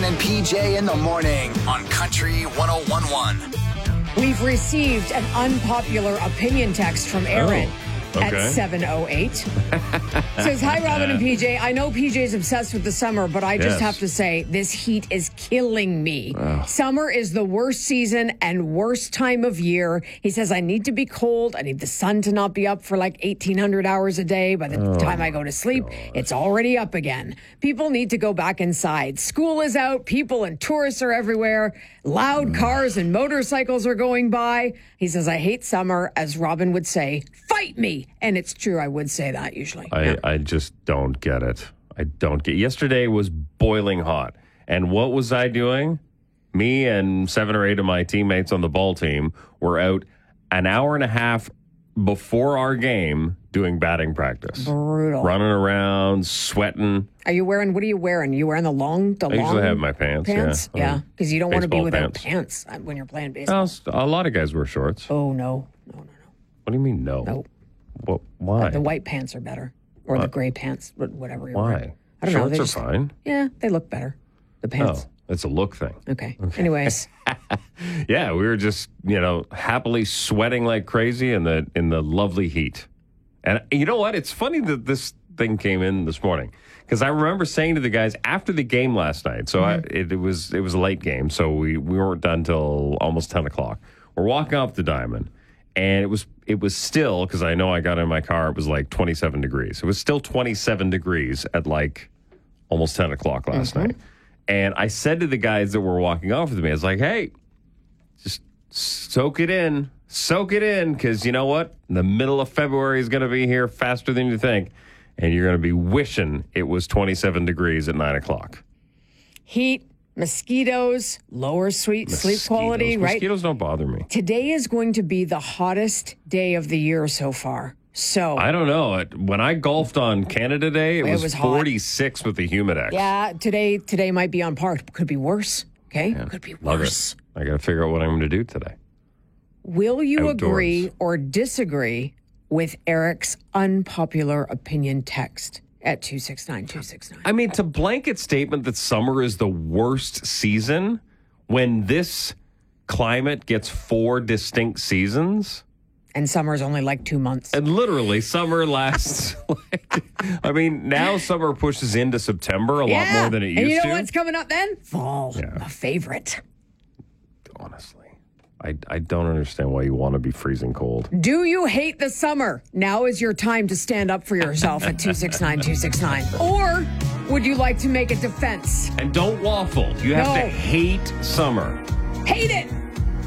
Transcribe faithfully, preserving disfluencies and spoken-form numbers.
and P J in the morning on Country one oh one point one. We've received an unpopular opinion text from Aaron. Oh. Okay. At seven oh eight. Says, hi, Robin and P J. I know P J's obsessed with the summer, but I just Yes. have to say, this heat is killing me. Ugh. Summer is the worst season and worst time of year. He says, I need to be cold. I need the sun to not be up for like eighteen hundred hours a day. By the Oh, time I go to sleep, it's already up again. People need to go back inside. School is out. People and tourists are everywhere. Loud cars and motorcycles are going by. He says, I hate summer. As Robin would say, fight me. And it's true. I would say that usually. I, Yeah. I just don't get it. I don't get Yesterday was boiling hot. And what was I doing? Me and seven or eight of my teammates on the ball team were out an hour and a half before our game doing batting practice. Brutal. Running around, sweating. Are you wearing, what are you wearing? You wearing the long, the I long usually have my pants, pants? yeah. Yeah. Because you don't want to be Baseball without pants. pants. when you're playing baseball. Well, a lot of guys wear shorts. Oh, no. No, no, no. What do you mean, no? No. What, why? The white pants are better. Or the gray pants, wh- whatever you're Why? wearing. I don't Shorts know. They are just, fine. Yeah, they look better. The pants. Oh, it's a look thing. Okay. Anyways. Yeah, we were just, you know, happily sweating like crazy in the in the lovely heat. And you know what? It's funny that this thing came in this morning because I remember saying to the guys after the game last night. So Mm-hmm. I, it, it was it was a late game, so we, we weren't done till almost ten o'clock. We're walking off the diamond, and it was it was still because I know I got in my car. It was like twenty-seven degrees. It was still twenty-seven degrees at like almost ten o'clock last Mm-hmm. night. And I said to the guys that were walking off with me, I was like, hey, just soak it in. Soak it in, because you know what? The middle of February is going to be here faster than you think, and you're going to be wishing it was twenty-seven degrees at nine o'clock. Heat, mosquitoes, lower sweet sleep quality, Mosquitoes. right? Mosquitoes don't bother me. Today is going to be the hottest day of the year so far. So, I don't know. It- When I golfed on Canada Day, it, It was, was hot. forty-six with the humidex. yeah, today today might be on par. Could be worse. Okay? Could be Love worse. it. I got to figure out what I'm going to do today. Will you Outdoors. agree or disagree with Eric's unpopular opinion text at two six nine two six nine? I mean, to blanket statement that summer is the worst season when this climate gets four distinct seasons. And summer's only like two months. And literally, summer lasts like, I mean, now summer pushes into September a lot Yeah. more than it used And you know to. what's coming up then? Fall. Yeah. A favorite. Honestly, I, I don't understand why you want to be freezing cold. Do you hate the summer? Now is your time to stand up for yourself at two six nine two six nine. Or would you like to make a defense? And don't waffle. You have No. to hate summer. Hate it.